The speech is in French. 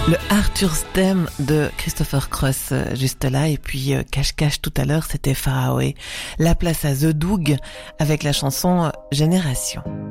Le Arthur's Theme de Christopher Cross, juste là, et puis Cache-Cache tout à l'heure, c'était Faraway. La place à The Doug avec la chanson Génération.